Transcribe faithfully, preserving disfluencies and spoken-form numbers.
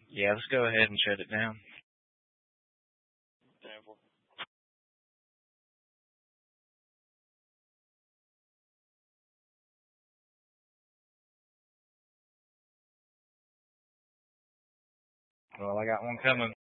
Yeah, let's go ahead and shut it down. Well, I got one coming.